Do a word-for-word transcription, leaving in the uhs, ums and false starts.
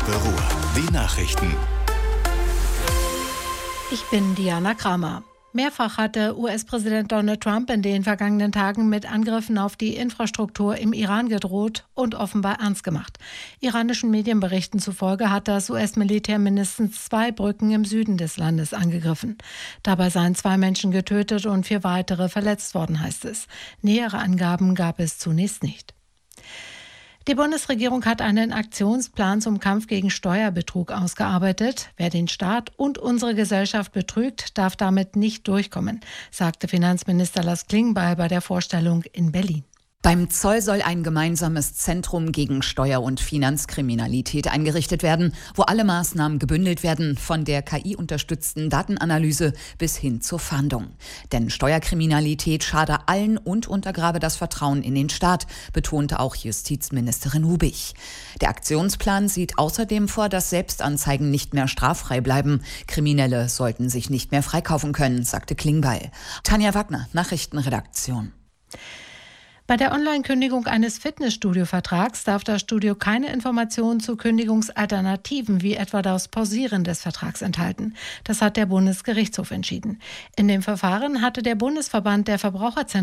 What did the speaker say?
Gruppe Ruhr. Die Nachrichten. Ich bin Diana Kramer. Mehrfach hatte U S-Präsident Donald Trump in den vergangenen Tagen mit Angriffen auf die Infrastruktur im Iran gedroht und offenbar ernst gemacht. Iranischen Medienberichten zufolge hat das U S-Militär mindestens zwei Brücken im Süden des Landes angegriffen. Dabei seien zwei Menschen getötet und vier weitere verletzt worden, heißt es. Nähere Angaben gab es zunächst nicht. Die Bundesregierung hat einen Aktionsplan zum Kampf gegen Steuerbetrug ausgearbeitet. Wer den Staat und unsere Gesellschaft betrügt, darf damit nicht durchkommen, sagte Finanzminister Lars Klingbeil bei der Vorstellung in Berlin. Beim Zoll soll ein gemeinsames Zentrum gegen Steuer- und Finanzkriminalität eingerichtet werden, wo alle Maßnahmen gebündelt werden, von der K I-unterstützten Datenanalyse bis hin zur Fahndung. Denn Steuerkriminalität schade allen und untergrabe das Vertrauen in den Staat, betonte auch Justizministerin Hubig. Der Aktionsplan sieht außerdem vor, dass Selbstanzeigen nicht mehr straffrei bleiben. Kriminelle sollten sich nicht mehr freikaufen können, sagte Klingbeil. Tanja Wagner, Nachrichtenredaktion. Bei der Online-Kündigung eines Fitnessstudio-Vertrags darf das Studio keine Informationen zu Kündigungsalternativen wie etwa das Pausieren des Vertrags enthalten. Das hat der Bundesgerichtshof entschieden. In dem Verfahren hatte der Bundesverband der Verbraucherzentren